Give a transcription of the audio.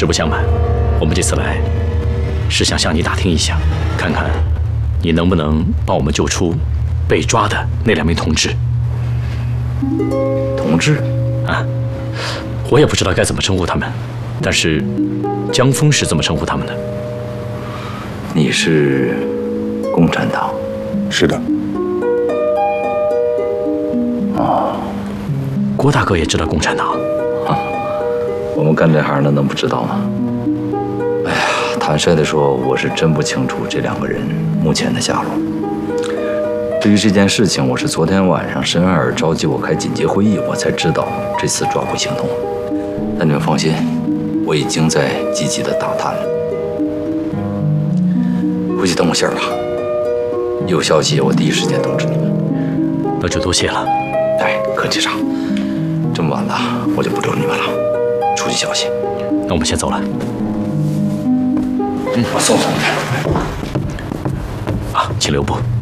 实不相瞒，我们这次来是想向你打听一下，看看你能不能帮我们救出被抓的那2名同志。 同志？ 啊，我也不知道该怎么称呼他们，但是江峰是这么称呼他们的。 你是共产党？ 是的。 哦， 郭大哥也知道共产党？ 啊，我们干这行的能不知道吗？哎呀，坦率地说，我是真不清楚这2个人目前的下落。对于这件事情，我是昨天晚上申二召集我开紧急会议，我才知道这次抓捕行动。但你们放心，我已经在积极的打探了。回去等我信儿吧，有消息我第一时间通知你们。 那就多谢了。 哎，客气啥？这么晚了，我就不留你们了，出去消息。 那我们先走了。 我送你。 啊，请留步。